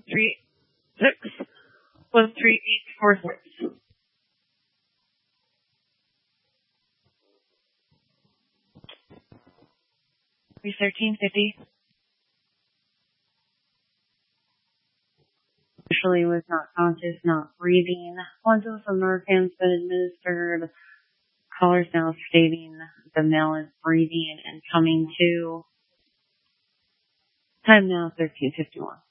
136 13846. 1350. Initially was not conscious, not breathing. One dose of Narcan's been administered. Caller's now stating the male is breathing and coming to. Time now 13:51.